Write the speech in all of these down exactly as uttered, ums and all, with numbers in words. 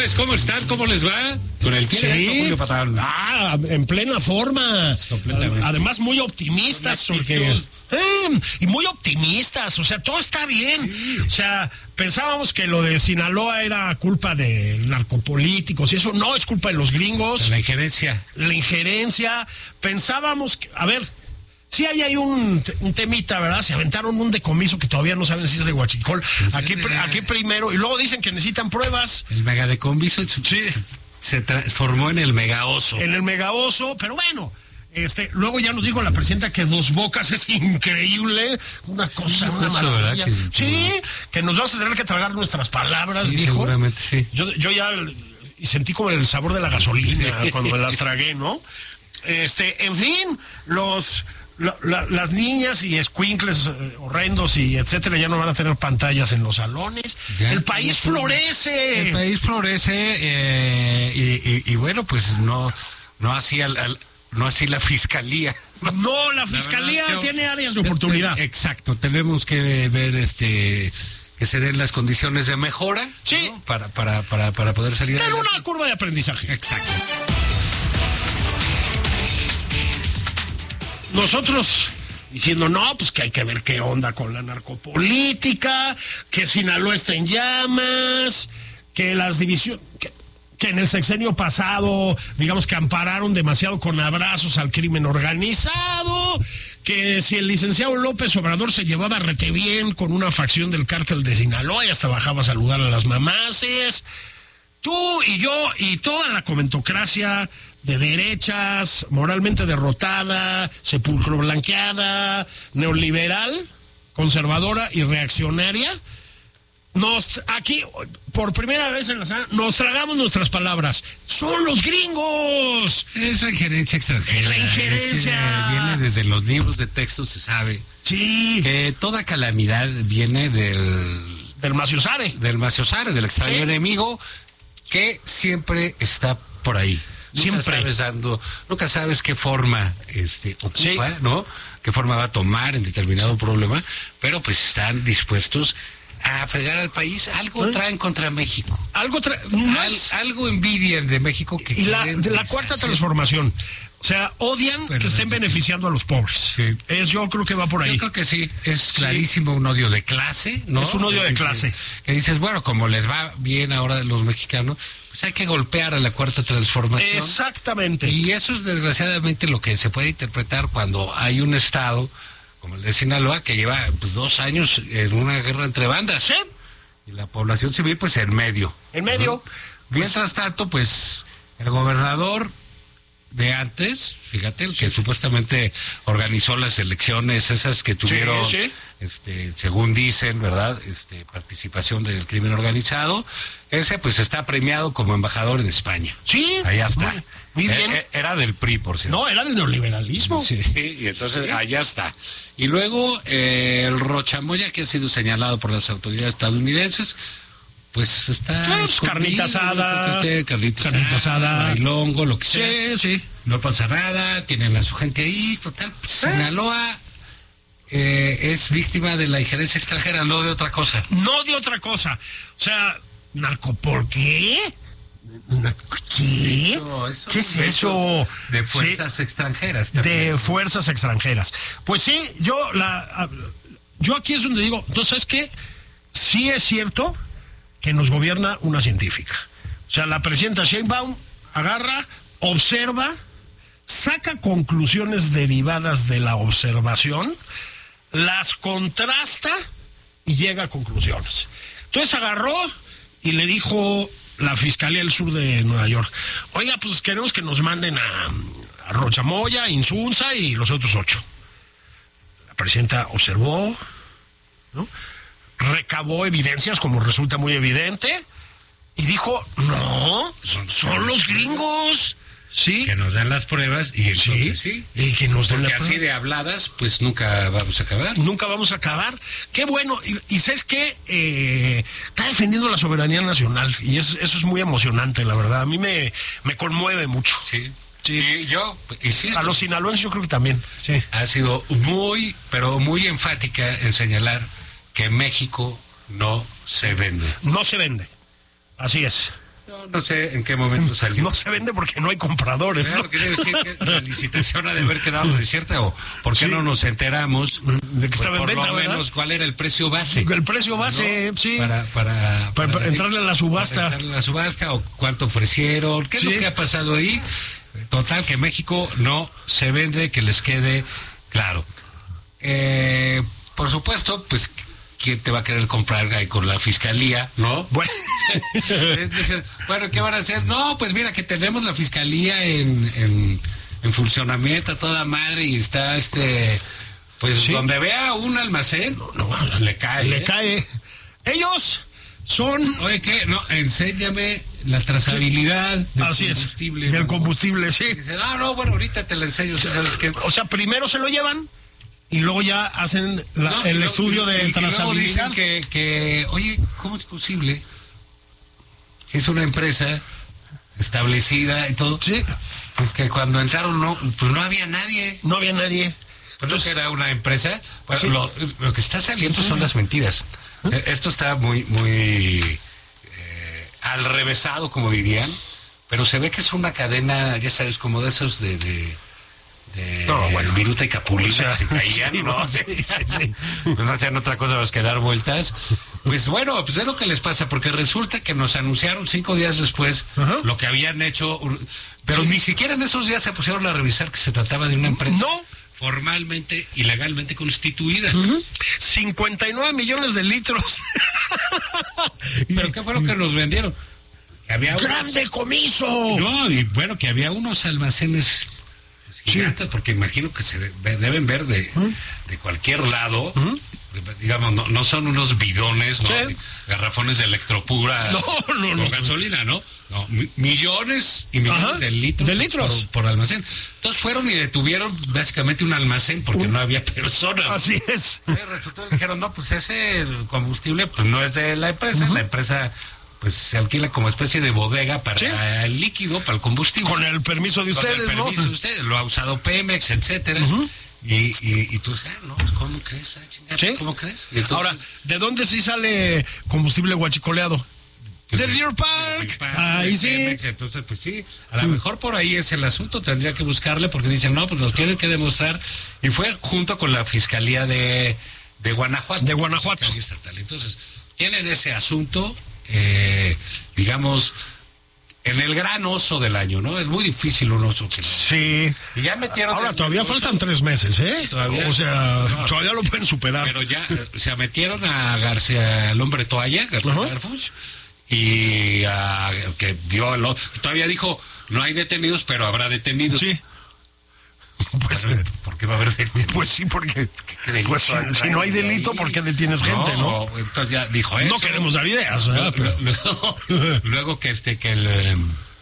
señores, ¿cómo están? ¿Cómo les va? Con el sí. Ah, en plena forma. Además, muy optimistas, porque... Eh, y muy optimistas, o sea, todo está bien. Sí. O sea, pensábamos que lo de Sinaloa era culpa de narcopolíticos y eso no es culpa de los gringos. De la injerencia. La injerencia. Pensábamos que, a ver, sí hay, hay un, un temita, ¿verdad? Se aventaron un decomiso que todavía no saben si es de Huachicol. Aquí, aquí primero, y luego dicen que necesitan pruebas. El mega decomiso sí. se transformó en el mega oso. En el mega oso, pero bueno. Este, luego ya nos dijo la presidenta que Dos Bocas es increíble, una cosa, una maravilla. Que, sí, que nos vamos a tener que tragar nuestras palabras, sí, dijo. Seguramente sí. Yo, yo ya sentí como el sabor de la gasolina cuando me las tragué, ¿no? Este, en fin, los la, la, las niñas y escuincles eh, horrendos y etcétera ya no van a tener pantallas en los salones. Ya, el país florece. El país florece eh, y, y, y bueno, pues no, no así al, al No así la fiscalía. No, la fiscalía la tiene áreas de oportunidad. Exacto, tenemos que ver este que se den las condiciones de mejora, sí, ¿no? para, para, para, para poder salir. Tener una curva de aprendizaje. Exacto. Nosotros diciendo, no, pues que hay que ver qué onda con la narcopolítica, que Sinaloa está en llamas, que las divisiones... Que... que en el sexenio pasado, digamos que ampararon demasiado con abrazos al crimen organizado, que si el licenciado López Obrador se llevaba rete bien con una facción del cártel de Sinaloa y hasta bajaba a saludar a las mamaces, tú y yo y toda la comentocracia de derechas, moralmente derrotada, sepulcro blanqueada, neoliberal, conservadora y reaccionaria, Nos, aquí, por primera vez en la semana, nos tragamos nuestras palabras. ¡Son los gringos! Es la injerencia extranjera. La injerencia. Es que viene desde los libros de texto, se sabe. Sí. Que toda calamidad viene del... Del maciosare. Del maciosare, del extraño sí. enemigo, que siempre está por ahí. Siempre. Nunca sabes, dando, nunca sabes qué forma este, ocupa, sí. ¿no? Qué forma va a tomar en determinado problema, pero pues están dispuestos a fregar al país. Algo ¿Eh? traen contra México. Algo tra Al, algo envidian de México que y la, de la cuarta transformación. O sea, odian pero que estén beneficiando a los pobres. Sí. Es, yo creo que va por ahí. Yo creo que sí. Es clarísimo sí. un odio de clase, ¿no? Es un odio de que, clase. Que, que dices, bueno, como les va bien ahora a los mexicanos, pues hay que golpear a la cuarta transformación. Exactamente. Y eso es desgraciadamente lo que se puede interpretar cuando hay un estado como el de Sinaloa, que lleva pues dos años en una guerra entre bandas. Sí. Y la población civil, pues en medio. En medio. ¿No? Mientras pues, tanto, pues, el gobernador de antes, fíjate, el que supuestamente organizó las elecciones, esas que tuvieron, sí, sí. este, según dicen, ¿verdad?, este, participación del crimen organizado, ese pues está premiado como embajador en España. Sí. Allá está. Muy, muy bien. Era, era del P R I, por cierto. No, era del neoliberalismo. Sí, sí, y entonces sí. allá está. Y luego eh, el Rochamoya, que ha sido señalado por las autoridades estadounidenses, pues está... Pues, carnita asada. Usted, carnita, carnita asada. Bailongo, lo que sea. Sí, sí. No pasa nada, tienen a su gente ahí, total. Pues, ¿Eh? Sinaloa eh, es víctima de la injerencia extranjera, no de otra cosa. No de otra cosa. O sea, ¿narcopol qué? ¿Qué? Eso, eso ¿Qué es eso? De fuerzas sí. extranjeras. También. De fuerzas extranjeras. Pues sí, yo la, yo aquí es donde digo, ¿tú sabes qué? Sí es cierto que nos gobierna una científica. O sea, la presidenta Sheinbaum agarra, observa, saca conclusiones derivadas de la observación, las contrasta y llega a conclusiones. Entonces agarró y le dijo la Fiscalía del Sur de Nueva York, oiga, pues queremos que nos manden a, a Rochamoya, Insunza y los otros ocho. La presidenta observó, ¿no? Recabó evidencias, como resulta muy evidente, y dijo, no, son, son los gringos. Sí. Que nos dan las pruebas y entonces sí. sí. Y que nos den Porque las así pruebas. de habladas, pues nunca vamos a acabar. Nunca vamos a acabar. Qué bueno. Y, y ¿sabes qué? Eh, está defendiendo la soberanía nacional. Y es, eso es muy emocionante, la verdad. A mí me, me conmueve mucho. Sí. Sí. Y yo, insisto. A los sinaloenses yo creo que también. Sí. Ha sido muy, pero muy enfática en señalar que México no se vende. No se vende. Así es. No, no sé en qué momento salió. No se vende porque no hay compradores. Claro, ¿no? quiere decir que la licitación ha de haber quedado desierta, o por qué sí. no nos enteramos de que estaba en venta, por lo menos cuál era el precio base. El precio base, ¿no? sí. Para, para, para, para, para decir, entrarle a la subasta. Para entrarle a la subasta, o cuánto ofrecieron, qué es sí. lo que ha pasado ahí. Total, que México no se vende, que les quede claro. Eh, por supuesto, pues, ¿quién te va a querer comprar ahí con la fiscalía, no? Bueno. Bueno, ¿qué van a hacer? No, pues mira, que tenemos la fiscalía en, en, en funcionamiento a toda madre, y está este, pues sí. donde vea un almacén, no, no, le cae. Le ¿eh? cae. Ellos son... Oye, ¿qué? No, enséñame la trazabilidad sí. del Así combustible. Es, del ¿no? combustible, sí. Y dice, no, no, bueno, ahorita te la enseño. ¿Sabes qué? O sea, primero se lo llevan y luego ya hacen la, no, el y estudio y, de y, trazabilidad. Y que, que, oye, ¿cómo es posible? Si es una empresa establecida y todo, sí. pues que cuando entraron no, pues no había nadie. No había nadie. Pues no que era una empresa. Bueno, sí. lo, lo que está saliendo son las mentiras. ¿Mm? Esto está muy, muy eh, al revésado, como dirían, pero se ve que es una cadena, ya sabes, como de esos de... de De, no, bueno, Viruta y Capulina, o sea, se caían, sí, ¿no? Sí, sí, sí. Pues no hacían otra cosa más que dar vueltas. Pues bueno, pues es lo que les pasa, porque resulta que nos anunciaron cinco días después uh-huh. lo que habían hecho, pero sí. ni siquiera en esos días se pusieron a revisar que se trataba de una empresa no. formalmente y legalmente constituida. Uh-huh. cincuenta y nueve millones de litros. ¿Pero qué fue lo que nos vendieron? Que había ¡gran unos... decomiso! No, y bueno, que había unos almacenes gigantes, sí. porque imagino que se de, deben ver de, ¿Mm? de cualquier lado, ¿Mm? digamos, no, no son unos bidones, ¿no? Sí. Garrafones de electropura no, no, con no. gasolina, ¿no? No, millones y millones Ajá, de litros, de litros. Por, por almacén. Entonces fueron y detuvieron básicamente un almacén porque uh, no había personas. Así es. Y resultó que dijeron, no, pues ese combustible pues no es de la empresa, uh-huh. la empresa... pues se alquila como especie de bodega para ¿sí? el líquido, para el combustible. Con el permiso de Con ustedes, el permiso ¿no? de ustedes, lo ha usado Pemex, etcétera. Uh-huh. y, y, y tú, ah, no, ¿cómo crees? Ah, chingada, ¿sí? ¿Cómo crees? Y entonces, ahora, ¿de dónde sí sale combustible guachicoleado? Pues del Deer Park. Park. Ahí sí. Pemex, entonces, pues sí, a lo mejor por ahí es el asunto, tendría que buscarle, porque dicen, no, pues nos tienen que demostrar. Y fue junto con la Fiscalía de, de Guanajuato. De Guanajuato. Estatal. Entonces, tienen ese asunto. Eh, digamos, en el gran oso del año, ¿no? Es muy difícil un oso que no. Sí. Y ya metieron. Ahora todavía oso. Faltan tres meses, ¿eh? Todavía. O sea, no, todavía lo pueden superar. Pero ya, o sea, metieron a García, al hombre toalla, García uh-huh. Garfuch, y a, que dio el. Todavía dijo, no hay detenidos, pero habrá detenidos. Sí. Pues, ¿por qué va a haber delito? Pues sí, porque pues, si, si no hay delito, ahí, ¿por qué detienes no, gente, no? Entonces ya dijo eso. No queremos dar ideas, luego, pero... luego, luego que este que el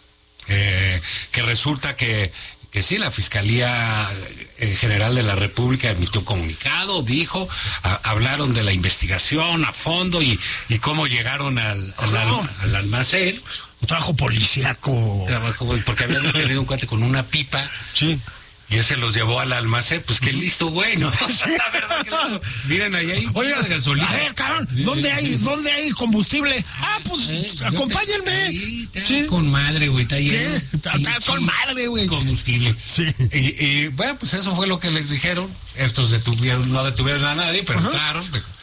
eh, que resulta que que sí, la Fiscalía General de la República emitió comunicado, dijo, a, hablaron de la investigación a fondo y, y cómo llegaron al, al, no. al, al almacén. Un trabajo policíaco. Trabajo, porque habían tenido un cuate con una pipa. Sí. Y ese los llevó al almacén, pues qué listo, güey, ¿no? La verdad que no. Miren, ahí hay un Oiga, de gasolina. A ver, cabrón, ¿dónde hay, ¿dónde hay combustible? Ah, pues, eh, acompáñenme. Sí, está sí. con madre, güey, está ahí. Está, está con madre, güey. Combustible. Sí. Y, y, bueno, pues eso fue lo que les dijeron. Estos detuvieron, no detuvieron a nadie, pero uh-huh. entraron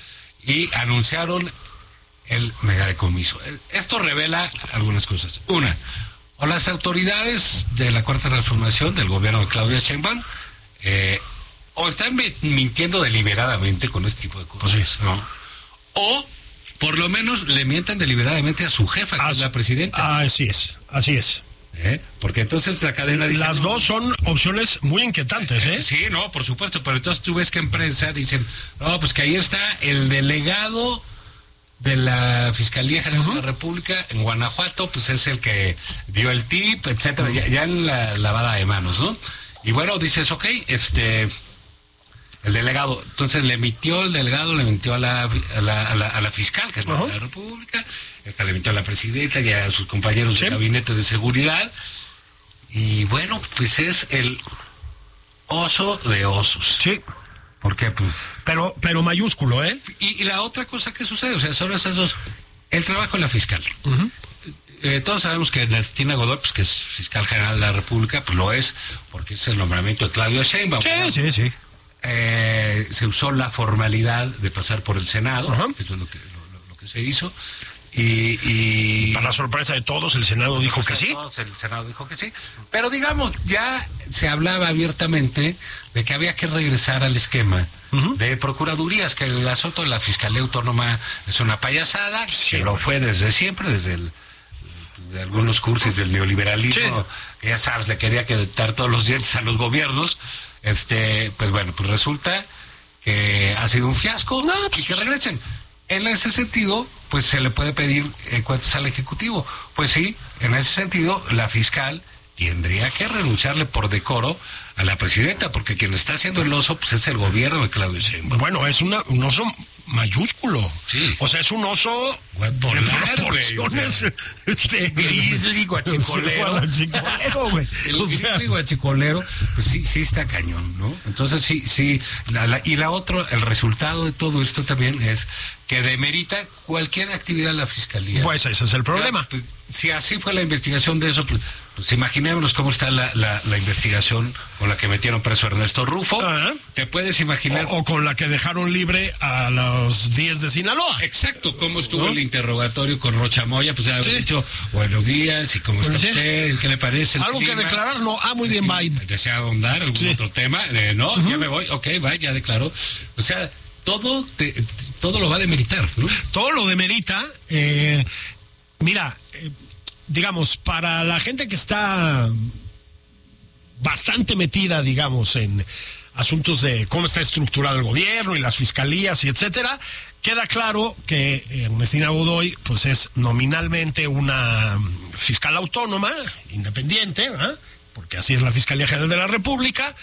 y anunciaron el megadecomiso. Esto revela algunas cosas. Una, o las autoridades de la Cuarta Transformación del gobierno de Claudia Sheinbaum eh, o están mintiendo deliberadamente con este tipo de cosas, pues sí. ¿no? O por lo menos le mientan deliberadamente a su jefa, que a es su... la presidenta. Así es, así es. ¿Eh? Porque entonces la cadena dice... Las no, dos son opciones muy inquietantes, ¿eh? Sí, no, por supuesto, pero entonces tú ves que en prensa dicen, no, pues que ahí está el delegado de la Fiscalía General uh-huh. de la República en Guanajuato, pues es el que dio el tip, etcétera, uh-huh. ya, ya en la lavada de manos, ¿no? Y bueno, dices, ok, este, el delegado, entonces le emitió el delegado, le emitió a la, a la, a la, a la fiscal, que es uh-huh. de la República, esta le emitió a la presidenta y a sus compañeros sí. de gabinete de seguridad, y bueno, pues es el oso de osos. Sí. ¿Por qué? Pues... Pero, pero mayúsculo, ¿eh? Y, y la otra cosa que sucede, o sea, son esas dos. El trabajo de la fiscal. Uh-huh. eh, todos sabemos que Ernestina Godoy, pues que es fiscal general de la República, pues lo es, porque es el nombramiento de Claudio Sheinbaum. Sí, sí, sí. Eh, se usó la formalidad de pasar por el Senado, Ajá. eso es lo que, lo, lo que se hizo. Y, y para la sorpresa de todos, el Senado dijo que sí. Todos, el Senado dijo que sí. Pero digamos, ya se hablaba abiertamente de que había que regresar al esquema uh-huh. de procuradurías, que el asunto de la Fiscalía Autónoma es una payasada, sí, que lo fue desde siempre, desde el, de algunos cursos del neoliberalismo, sí. que ya sabes, le quería quitar todos los dientes a los gobiernos. Este, pues bueno, pues resulta que ha sido un fiasco no, pues, y que regresen. En ese sentido, pues se le puede pedir eh, cuentas al Ejecutivo. Pues sí, en ese sentido, la fiscal tendría que renunciarle por decoro a la presidenta, porque quien está haciendo el oso, pues es el gobierno de Claudio Sheinbaum. Bueno, es una, un oso mayúsculo. Sí. O sea, es un oso polar, de proporciones. Güey, este, grizzly guachicolero. guachicolero, güey. El o grizzly sea, guachicolero, pues sí, sí está cañón, ¿no? Entonces sí, sí. La, la, y la otra, el resultado de todo esto también es que demerita cualquier actividad de la Fiscalía. Pues ese es el problema. Ya, pues, si así fue la investigación de eso, pues, pues imaginémonos cómo está la, la, la investigación con la que metieron preso a Ernesto Rufo. Uh-huh. ¿Te puedes imaginar? O, o con la que dejaron libre a los diez de Sinaloa. Exacto, cómo estuvo ¿no? el interrogatorio con Rocha Moya, pues ya había sí. dicho, buenos días, ¿y cómo está sí. usted? ¿Qué le parece el ¿Algo clima? que declarar? No, ah, muy bien, bye. ¿Desea ahondar algún sí. otro tema? Eh, no, uh-huh. ya me voy, ok, bye, ya declaró. O sea, todo te, todo lo va a demeritar, ¿no? Todo lo demerita. Eh, mira, eh, digamos, para la gente que está bastante metida, digamos, en asuntos de cómo está estructurado el gobierno y las fiscalías y etcétera, queda claro que Ernestina Godoy, pues es nominalmente una fiscal autónoma, independiente, ¿eh? Porque así es la Fiscalía General de la República.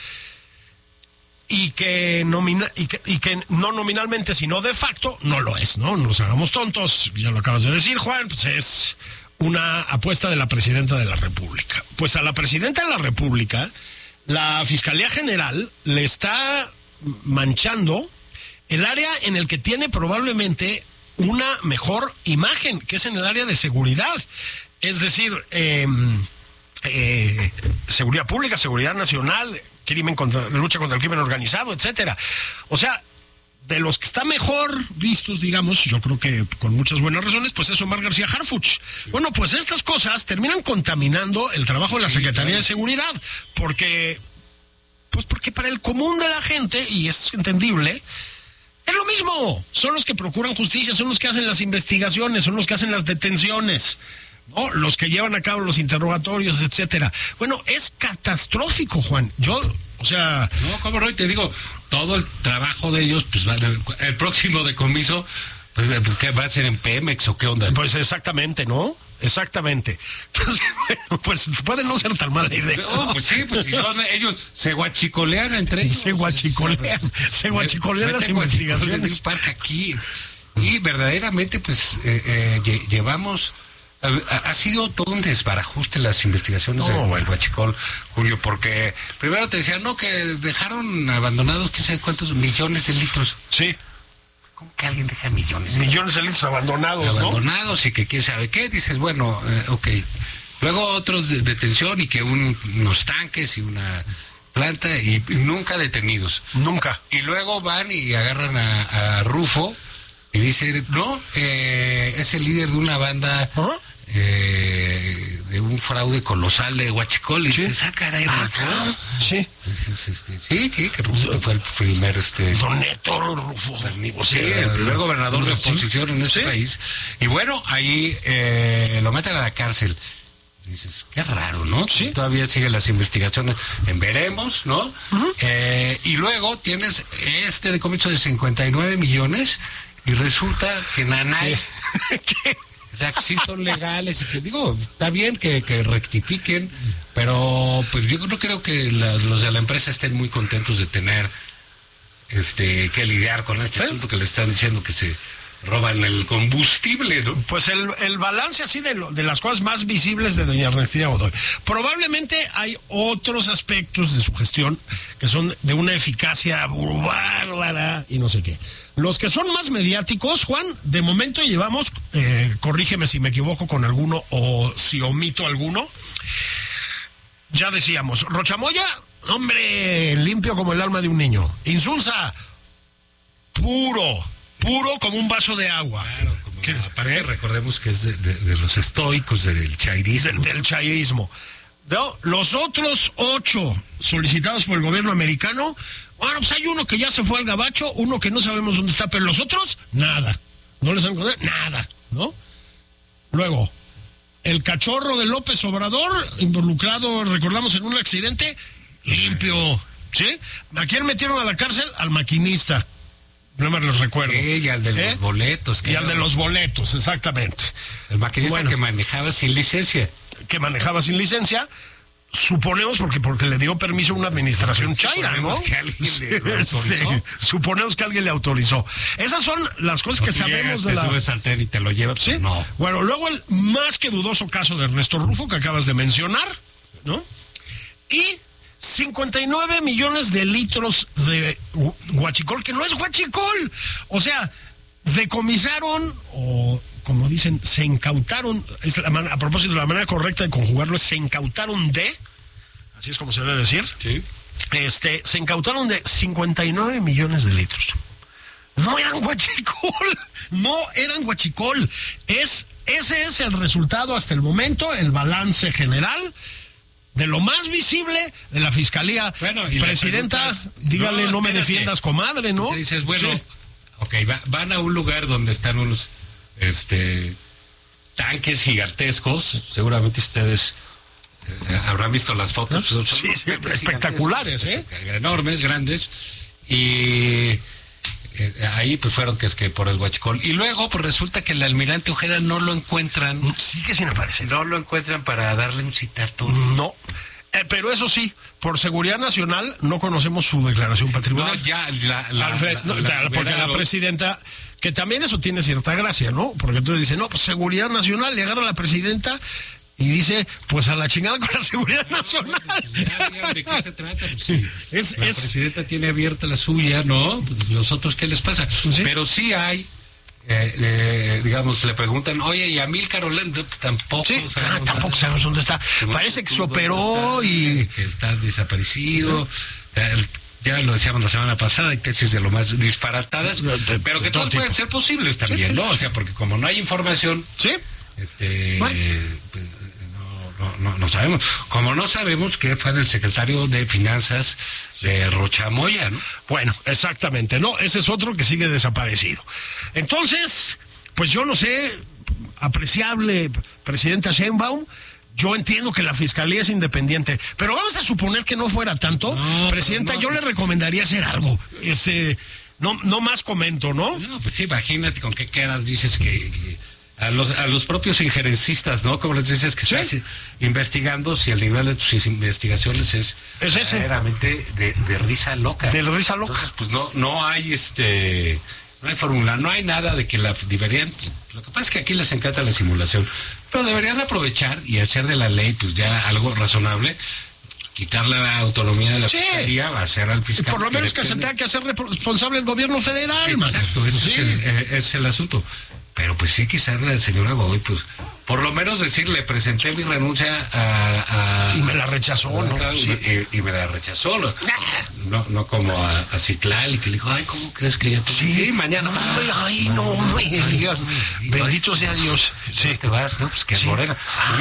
Y que, nomina, y, que, y que no nominalmente, sino de facto, no lo es, ¿no? No nos hagamos tontos, ya lo acabas de decir, Juan, pues es una apuesta de la Presidenta de la República. Pues a la Presidenta de la República, la Fiscalía General le está manchando el área en el que tiene probablemente una mejor imagen, que es en el área de seguridad. Es decir, eh, eh, seguridad pública, seguridad nacional, crimen contra, lucha contra el crimen organizado, etcétera. O sea, de los que está mejor vistos, digamos, yo creo que con muchas buenas razones, pues es Omar García Harfuch. Sí. Bueno, pues estas cosas terminan contaminando el trabajo de la sí, Secretaría claro. de Seguridad, porque, pues porque para el común de la gente, y es entendible, es lo mismo. Son los que procuran justicia, son los que hacen las investigaciones, son los que hacen las detenciones, ¿no? Los que llevan a cabo los interrogatorios, etcétera. Bueno, es catastrófico, Juan. Yo, o sea... No, cómo no, y te digo, todo el trabajo de ellos, pues va, el próximo decomiso, pues, ¿qué va a ser en Pemex o qué onda? Pues exactamente, ¿no? Exactamente. Entonces, bueno, pues puede no ser tan mala idea. No, pues sí, pues si son ellos, se guachicolean entre ellos. Se guachicolean, se guachicolean las investigaciones. Un parque aquí. Y verdaderamente, pues, eh, eh, llevamos... Ha sido todo un desbarajuste las investigaciones no, del bueno. Huachicol, Julio, porque primero te decían, no, que dejaron abandonados, quién sabe cuántos millones de litros. Sí. ¿Cómo que alguien deja millones? Millones de litros abandonados, Abandonados, ¿no? Y que quién sabe qué. Dices, bueno, eh, ok. Luego otros de detención y que un, unos tanques y una planta y, y nunca detenidos. Nunca. Y luego van y agarran a, a Rufo y dicen, no, eh, es el líder de una banda... ¿Ah? Eh, de un fraude colosal de Huachicol y ¿sí? dices, ah, caray, ah, claro. Sí. Entonces, este, sí, sí, que Rufo fue el primer este Don Neto Rufo, o sea, sí, el primer gobernador de oposición ¿sí? en este ¿sí? país. Y bueno, ahí eh, lo meten a la cárcel. Y dices, qué raro, ¿no? Sí. Todavía siguen las investigaciones en veremos, ¿no? Uh-huh. Eh, y luego tienes este decomiso de cincuenta y nueve millones y resulta que Nanay ¿qué? O sea, que sí son legales y que digo, está bien que, que rectifiquen, pero pues yo no creo que la, los de la empresa estén muy contentos de tener este que lidiar con este ¿sí? asunto que le están diciendo que se roban el combustible, ¿no? Pues el, el balance así de, lo, de las cosas más visibles de doña Ernestina Godoy. Probablemente hay otros aspectos de su gestión que son de una eficacia bárbara y no sé qué. Los que son más mediáticos, Juan, de momento llevamos, eh, corrígeme si me equivoco con alguno o si omito alguno, ya decíamos, Rocha Moya, hombre, limpio como el alma de un niño. Insulza, puro, puro como un vaso de agua. Claro, como que, aparte ¿eh? recordemos que es de, de, de los estoicos, del chairismo. De, del chairismo. No, los otros ocho solicitados por el gobierno americano, bueno, pues hay uno que ya se fue al gabacho, uno que no sabemos dónde está, pero los otros, nada. No les han encontrado nada, ¿no? Luego, el cachorro de López Obrador, involucrado, recordamos, en un accidente, limpio, ¿sí? ¿A quién metieron a la cárcel? Al maquinista. No me los recuerdo. Sí, y al de ¿Eh? los boletos. Y al de los boletos, exactamente. El maquinista bueno, que manejaba sin licencia. Que manejaba sin licencia, suponemos, porque porque le dio permiso a una administración chaira, ¿no? Que alguien le autorizó. Sí, suponemos que alguien le autorizó. Esas son las cosas no, que sabemos de la... Te subes al tren y te lo llevas, ¿sí? No. Bueno, luego el más que dudoso caso de Ernesto Rufo, que acabas de mencionar, ¿no? Y cincuenta y nueve millones de litros de huachicol, que no es huachicol. O sea, decomisaron, o como dicen, se incautaron, es la man- a propósito, la manera correcta de conjugarlo es se incautaron de, así es como se debe decir, sí. este, se incautaron de cincuenta y nueve millones de litros. No eran huachicol, no eran huachicol. Es, ese es el resultado hasta el momento, el balance general de lo más visible de la Fiscalía. Bueno, y presidenta, dígale, no, no me defiendas, comadre, ¿no? Te dices, bueno, sí. ok, va, van a un lugar donde están unos este tanques gigantescos, seguramente ustedes eh, habrán visto las fotos. ¿No? Sí, sí, espectaculares, ¿eh? Enormes, grandes, y eh, ahí pues fueron que es que por el huachicol. Y luego pues resulta que el almirante Ojeda no lo encuentran. Sigue sin aparecer. No lo encuentran para darle un citatorio. No. Eh, pero eso sí, por seguridad nacional no conocemos su declaración patrimonial. No, ya, la, la, Alfred, la, no, la, la porque la presidenta, que también eso tiene cierta gracia, ¿no? Porque entonces dice, no, pues seguridad nacional, le agarra a la presidenta y dice, pues a la chingada con la seguridad nacional. Ya, ya, ¿de qué se trata? Pues, sí, es, la es... presidenta tiene abierta la suya, ¿no? Pues, los otros, ¿qué les pasa? ¿Sí? Pero sí hay... Eh, eh, digamos, le preguntan, oye, y a Amílcar Ollanta, pues, tampoco sí, sabemos, ah, tampoco sabemos dónde está. Parece que se operó y que está desaparecido. Eh, ya lo decíamos la semana pasada, hay tesis de lo más disparatadas, de, de, pero que de todas todo pueden ser posibles también, sí, ¿no? Sí, o sea, porque como no hay información, sí, este, bueno. eh, pues, no, no, no sabemos. Como no sabemos qué fue del secretario de Finanzas de Rocha Moya, ¿no? Bueno, exactamente, no, ese es otro que sigue desaparecido. Entonces, pues yo no sé, apreciable presidenta Sheinbaum, yo entiendo que la fiscalía es independiente, pero vamos a suponer que no fuera tanto, no, presidenta, no, yo le recomendaría hacer algo, este, no, no más comento, ¿no? No, pues sí, imagínate con qué caras dices que, que a los a los propios injerencistas, ¿no? Como les dices que ¿sí? Estás investigando, si el nivel de tus investigaciones es, ¿es ese? verdaderamente de, de risa loca. De risa loca. Entonces, pues no, no hay este, no hay fórmula, no hay nada de que la deberían. Lo que pasa es que aquí les encanta la simulación, pero deberían aprovechar y hacer de la ley, pues ya algo razonable. Quitar la autonomía de la sí. fiscalía, va a ser al fiscal. Por lo menos que, que se tenga que hacer responsable el gobierno federal. Exacto, ese sí. es, el, eh, es el asunto. Pero pues sí, quizás la señora Godoy, pues, por lo menos decir, le presenté mi renuncia a... a y me la rechazó, ¿no? Y, sí. y, y me la rechazó, ¿no? No, no como a, a Citlali, que le dijo, ay, ¿cómo crees que ya te... Sí, sí, mañana... No, ay, no, me digas. Bendito sea Dios. Sí. Te vas, ¿no? Pues que es sí. morena.